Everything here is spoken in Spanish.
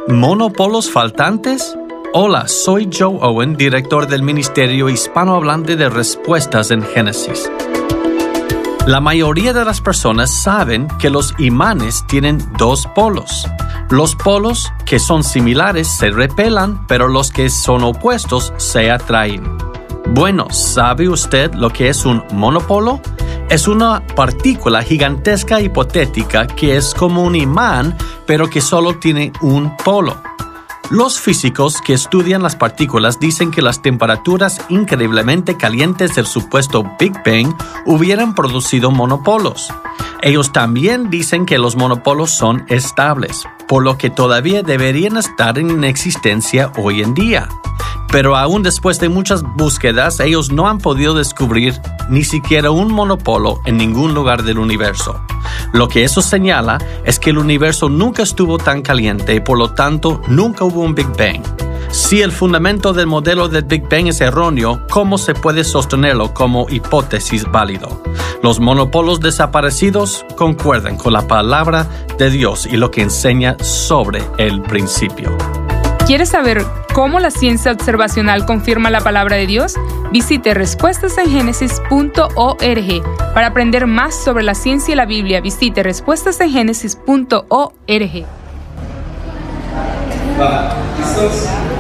¿Monopolos faltantes? Hola, soy Joe Owen, director del Ministerio Hispanohablante de Respuestas en Génesis. La mayoría de las personas saben que los imanes tienen dos polos. Los polos que son similares se repelan, pero los que son opuestos se atraen. Bueno, ¿sabe usted lo que es un monopolo? Es una partícula gigantesca hipotética que es como un imán, pero que solo tiene un polo. Los físicos que estudian las partículas dicen que las temperaturas increíblemente calientes del supuesto Big Bang hubieran producido monopolos. Ellos también dicen que los monopolos son estables, por lo que todavía deberían estar en existencia hoy en día. Pero aún después de muchas búsquedas, ellos no han podido descubrir ni siquiera un monopolo en ningún lugar del universo. Lo que eso señala es que el universo nunca estuvo tan caliente y por lo tanto nunca hubo un Big Bang. Si el fundamento del modelo del Big Bang es erróneo, ¿cómo se puede sostenerlo como hipótesis válido? Los monopolos desaparecidos concuerdan con la palabra de Dios y lo que enseña sobre el principio. ¿Quieres saber cómo la ciencia observacional confirma la palabra de Dios? Visite respuestasengenesis.org. Para aprender más sobre la ciencia y la Biblia, visite respuestasengenesis.org. ¿Listos?